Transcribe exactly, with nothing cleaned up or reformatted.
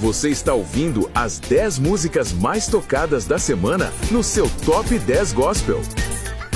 Você está ouvindo as dez músicas mais tocadas da semana no seu Top dez Gospel.